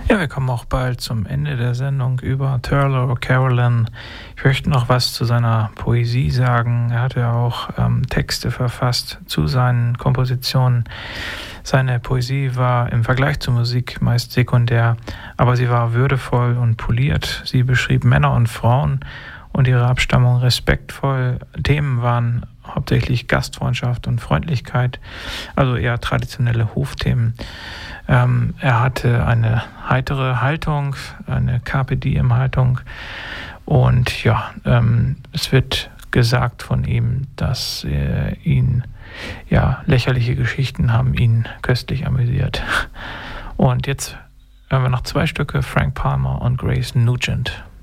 Ja, wir kommen auch bald zum Ende der Sendung über Turlough O'Carolan. Ich möchte noch was zu seiner Poesie sagen. Er hat ja auch Texte verfasst zu seinen Kompositionen. Seine Poesie war im Vergleich zur Musik meist sekundär, aber sie war würdevoll und poliert. Sie beschrieb Männer und Frauen und ihre Abstammung respektvoll. Themen waren hauptsächlich Gastfreundschaft und Freundlichkeit, also eher traditionelle Hofthemen. Er hatte eine heitere Haltung, eine Carpe Diem Haltung, und ja, es wird gesagt von ihm, dass lächerliche Geschichten haben ihn köstlich amüsiert. Und jetzt hören wir noch 2 Stücke, Frank Palmer und Grace Nugent.